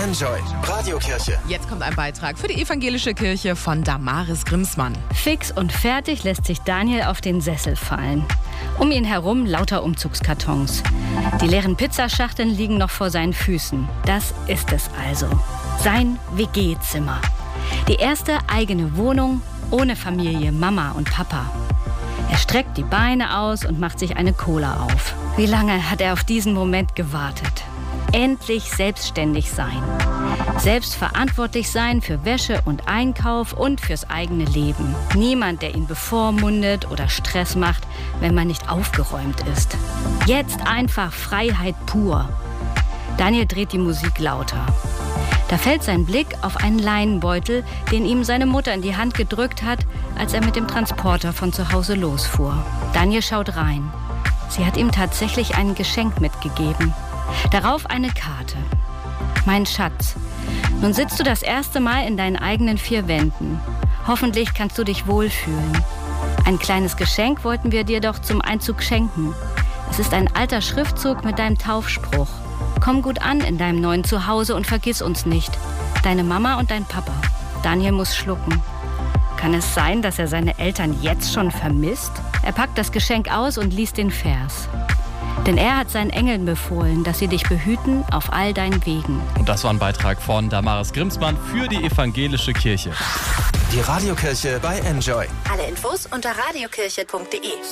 Enjoy Radiokirche. Jetzt kommt ein Beitrag für die evangelische Kirche von Damaris Grimsmann. Fix und fertig lässt sich Daniel auf den Sessel fallen. Um ihn herum lauter Umzugskartons. Die leeren Pizzaschachteln liegen noch vor seinen Füßen. Das ist es also. Sein WG-Zimmer. Die erste eigene Wohnung ohne Familie, Mama und Papa. Er streckt die Beine aus und macht sich eine Cola auf. Wie lange hat er auf diesen Moment gewartet? Endlich selbstständig sein. Selbst verantwortlich sein für Wäsche und Einkauf und fürs eigene Leben. Niemand, der ihn bevormundet oder Stress macht, wenn man nicht aufgeräumt ist. Jetzt einfach Freiheit pur. Daniel dreht die Musik lauter. Da fällt sein Blick auf einen Leinenbeutel, den ihm seine Mutter in die Hand gedrückt hat, als er mit dem Transporter von zu Hause losfuhr. Daniel schaut rein. Sie hat ihm tatsächlich ein Geschenk mitgegeben. Darauf eine Karte. Mein Schatz, nun sitzt du das erste Mal in deinen eigenen 4 Wänden. Hoffentlich kannst du dich wohlfühlen. Ein kleines Geschenk wollten wir dir doch zum Einzug schenken. Es ist ein alter Schriftzug mit deinem Taufspruch. Komm gut an in deinem neuen Zuhause und vergiss uns nicht. Deine Mama und dein Papa. Daniel muss schlucken. Kann es sein, dass er seine Eltern jetzt schon vermisst? Er packt das Geschenk aus und liest den Vers. Denn er hat seinen Engeln befohlen, dass sie dich behüten auf all deinen Wegen. Und das war ein Beitrag von Damaris Grimsmann für die evangelische Kirche. Die Radiokirche bei Enjoy. Alle Infos unter radiokirche.de.